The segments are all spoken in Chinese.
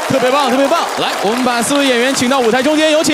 特别棒，特别棒！来，我们把4位演员请到舞台中间，有请。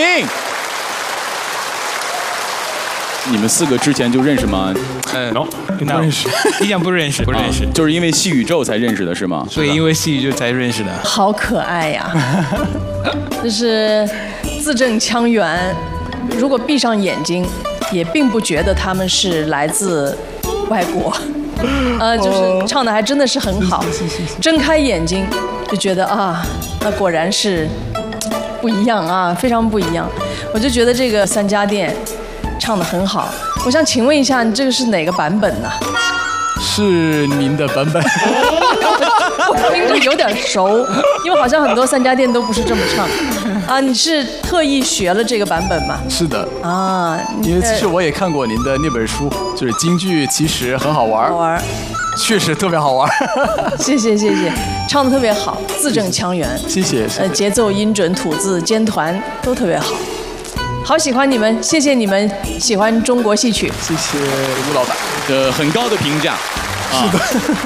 你们4个之前就认识吗？ 不认识，一样不认识，不认识， 就是因为戏宇宙才认识的是吗？ 所以因为戏宇宙才认识的。 好可爱呀，就是字正腔圆。如果闭上眼睛，也并不觉得他们是来自外国。就是唱的还真的是很好。睁开眼睛就觉得啊，那果然是不一样啊，非常不一样。我就觉得这个3家店唱得很好。我想请问一下，你这个是哪个版本呢？ 是您的版本。 我听着有点熟，因为好像很多3家店都不是这么唱。啊，你是特意学了这个版本吗？ 是的。 啊， 因为其实我也看过您的那本书，就是京剧其实很好玩。 好玩。 确实特别好玩。 谢谢谢谢，唱得特别好，字正腔圆。 谢谢。 节奏音准、吐字、尖团都特别好。好喜欢你们，谢谢你们喜欢中国戏曲。 谢谢吴老板的很高的评价。 是的。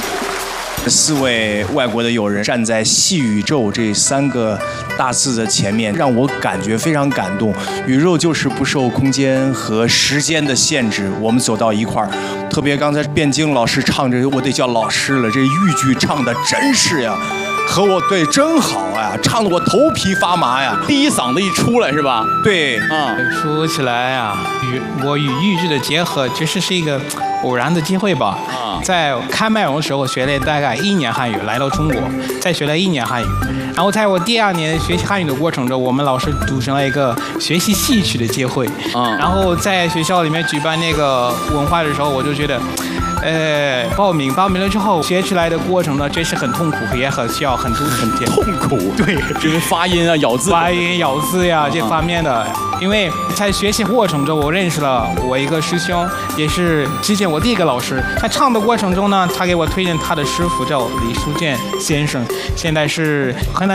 4位外国的友人站在戏宇宙这3个大字的前面，让我感觉非常感动。宇宙就是不受空间和时间的限制，我们走到一块儿。特别刚才卞京老师唱这，我得叫老师了，这豫剧唱的真是呀，和我对真好呀，唱得我头皮发麻呀。 第一嗓子一出来是吧？ 对啊。 说起来啊，我与豫剧的结合其实是一个偶然的机会吧。在开麦容的时候学了大概1年汉语，来到中国再学了1年汉语，然后在我第2年学习汉语的过程中，我们老师组成了一个学习戏曲的机会。然后在学校里面举办那个文化的时候，我就觉得报名了之后学起来的过程呢，确实很痛苦，也很需要很多痛苦。对，因为发音啊、咬字呀这方面的。因为在学习过程中，我认识了我一个师兄，也是之前我第一个老师。在唱的过程中呢，他给我推荐他的师傅叫李书建先生，现在是河南